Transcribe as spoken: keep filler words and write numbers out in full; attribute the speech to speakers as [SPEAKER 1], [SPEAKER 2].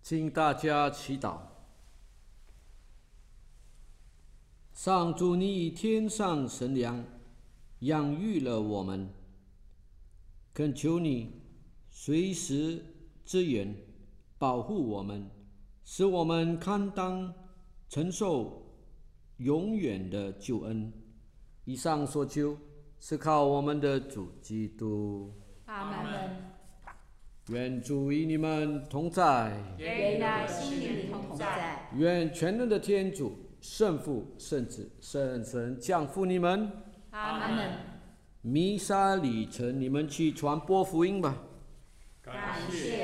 [SPEAKER 1] 请大家祈祷。上主，你以天上神粮养育了我们，恳求你随时支援保护我们，使我们堪当承受永远的救恩。以上所求是靠我们的主基督。
[SPEAKER 2] 阿门。
[SPEAKER 1] 愿主与你们同在，
[SPEAKER 2] 愿你的心灵同在。
[SPEAKER 1] 愿全能的天主、圣父、圣子、圣神降福你们。
[SPEAKER 2] 阿门。
[SPEAKER 1] 弥撒礼成，你们去传播福音吧。
[SPEAKER 2] 感谢